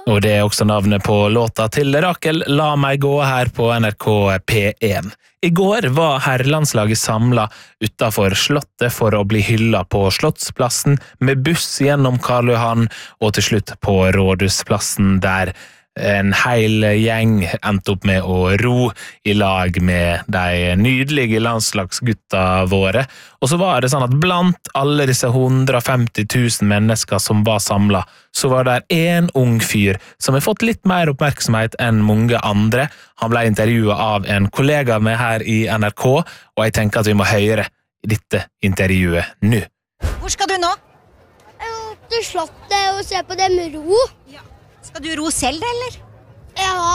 Og det også navnet på låta til Rakel La meg gå her på NRK P1. I går var herrelandslaget samlet utenfor Slottet for å bli hyllet på Slottsplassen med buss gjennom Karl Johan og til slutt på Rådhusplassen der en hel gjeng endte opp med å ro i lag med de nydelige landslagsgutta våre. Og så var det sånn at blant alle disse 150 000 mennesker som var samlet, så var det en ung fyr som har fått litt mer oppmerksomhet enn mange andre. Han ble intervjuet av en kollega med her i NRK, og jeg tenker at vi må høre dette intervjuet nå. Hvor skal du nå? Til Slottet og se på dem ro. Ja. Skal du ro selv, eller? Ja.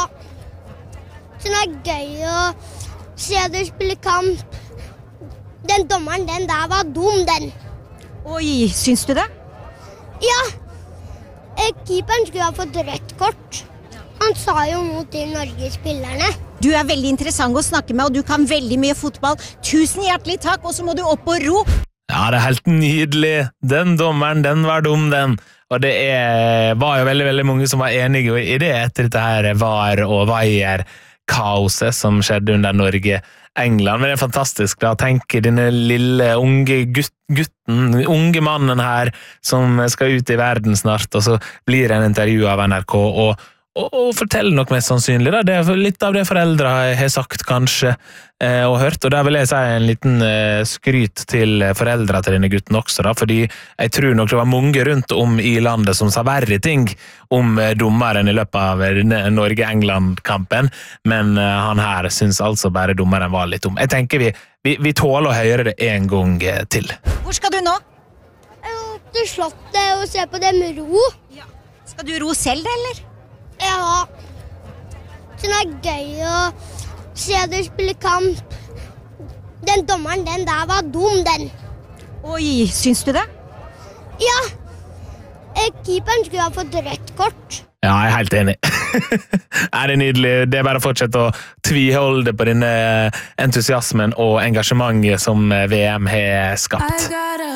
Så det er gøy å se dere spille kamp. Den dommeren, den der var dum, den. Oi, syns du det? Ja. Keeperen skulle ha fått rødt kort. Han sa jo noe til Norge-spillerne. Du er veldig interessant å snakke med, og du kan veldig mye fotball. Tusen hjertelig takk, og så må du opp og ro. Ja, det er helt nydelig. Den dommeren, den var dum, den. Og det var jo veldig, veldig mange som var enige i det etter dette her VAR og VAR-kaoset som skjedde under Norge-England. Men det er fantastisk da, tenke denne lille unge gutten, unge mannen her som skal ut i verden snart, og så blir en intervju av NRK og forteller nok mest sannsynlig da. Det er litt av det foreldre har sagt kanskje og hørt, og der vil jeg si en liten skryt til foreldre til denne gutten også da, fordi jeg tror nok det var mange rundt om i landet som sa verre ting om dommeren i løpet av Norge-England-kampen, men han her synes altså bare dommeren var litt dum. Jeg tenker vi tåler å høre det en gang til. Hvor skal du nå? Til Slottet og se på dem ro. Ja. Skal du ro selv, eller? Ja. Så det er gøy å se dere spille kamp. Den dommeren, den der var dum, den. Oi, syns du det? Ja. Keeperen skulle ha fått rødt kort. Ja, jeg er helt enig. Det nydelig. Det er bare å fortsette å tviholde på denne entusiasmen og engasjementet som VM har skapt.